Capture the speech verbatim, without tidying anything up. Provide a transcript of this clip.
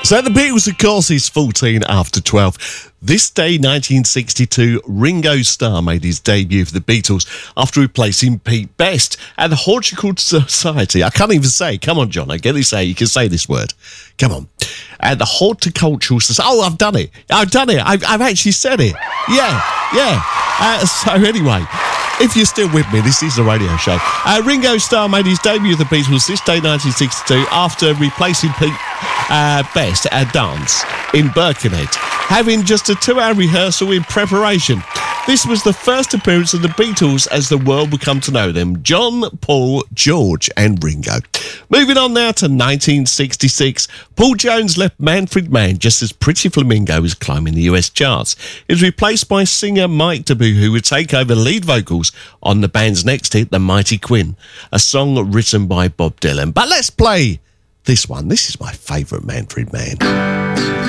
So the Beatles, of course, is fourteen after twelve. This day, nineteen sixty-two, Ringo Starr made his debut for the Beatles after replacing Pete Best at the Horticultural Society. I can't even say. Come on, John. I get this say. You can say this word. Come on. At the Horticultural Society. Oh, I've done it. I've done it. I've, I've actually said it. Yeah, yeah. Uh, so anyway, if you're still with me, this is the radio show. Uh, Ringo Starr made his debut with the Beatles this day, nineteen sixty-two, after replacing Pete uh, Best at dance in Birkenhead, having just a two-hour rehearsal in preparation. This was the first appearance of the Beatles as the world would come to know them: John, Paul, George and Ringo. Moving on now to nineteen sixty-six, Paul Jones left Manfred Mann just as Pretty Flamingo was climbing the U S charts. He was replaced by singer Mike DeBoo, who would take over lead vocals on the band's next hit, The Mighty Quinn, a song written by Bob Dylan. But let's play this one. This is my favourite Manfred Mann.